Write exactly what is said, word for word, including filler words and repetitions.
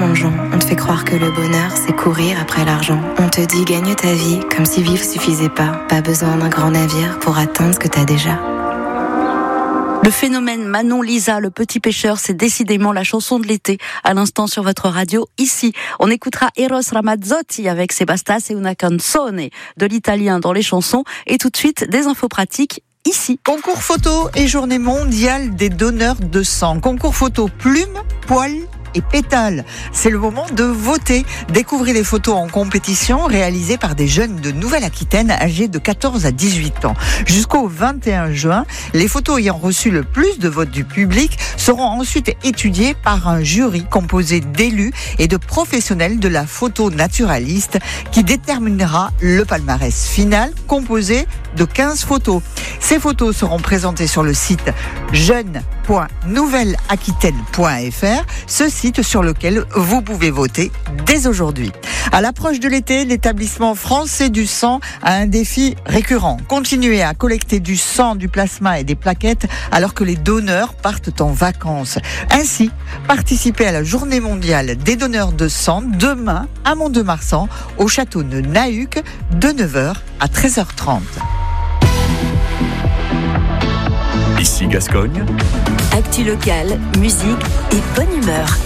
tellement de gens. On te fait croire que le bonheur, c'est courir après l'argent. On te dit gagne ta vie, comme si vivre suffisait pas. Pas besoin d'un grand navire pour atteindre ce que t'as déjà. Le phénomène Manon Lisa, le petit pêcheur, c'est décidément la chanson de l'été. À l'instant sur votre radio, ici. On écoutera Eros Ramazzotti avec Sebastas e una canzone, de l'italien dans les chansons. Et tout de suite, des infos pratiques. Ici. Concours photo et journée mondiale des donneurs de sang. Concours photo plume, poil et pétales. C'est le moment de voter. Découvrez les photos en compétition réalisées par des jeunes de Nouvelle-Aquitaine âgés de quatorze à dix-huit ans. Jusqu'au vingt et un juin, les photos ayant reçu le plus de votes du public seront ensuite étudiées par un jury composé d'élus et de professionnels de la photo naturaliste qui déterminera le palmarès final composé de quinze photos. Ces photos seront présentées sur le site jeune point nouvelle aquitaine point f r, ce site sur lequel vous pouvez voter dès aujourd'hui. À l'approche de l'été, l'établissement français du sang a un défi récurrent. Continuer à collecter du sang, du plasma et des plaquettes alors que les donneurs partent en vacances. Ainsi, participez à la journée mondiale des donneurs de sang demain à Mont-de-Marsan au château de Nahuc de neuf heures à treize heures trente. Ici Gascogne. Actu locale, musique et bonne humeur.